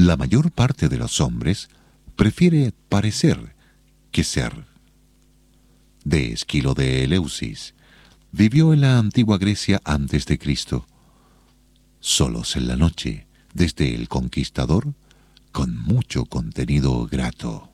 La mayor parte de los hombres prefiere parecer que ser. De Esquilo de Eleusis. Vivió en la antigua Grecia antes de Cristo. Solos en la noche, desde El Conquistador, con mucho contenido grato.